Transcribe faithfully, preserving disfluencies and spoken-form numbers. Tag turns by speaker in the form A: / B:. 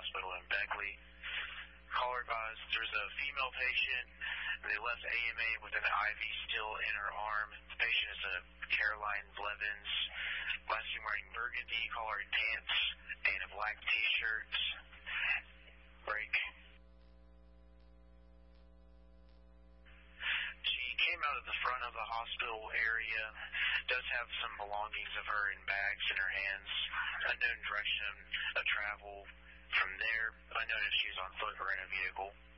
A: Hospital in Beckley. Caller advised there's a female patient. They left A M A with an I V still in her arm. The patient is a Caroline Blevins. Last name wearing burgundy collared pants and a black T-shirt. Break. She came out of the front of the hospital area. Does have some belongings of her in bags in her hands. Unknown direction of travel from there. Unknown if she's on foot or in a vehicle.